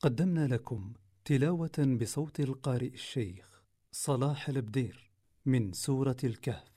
قدمنا لكم تلاوة بصوت القارئ الشيخ صلاح البدير من سورة الكهف.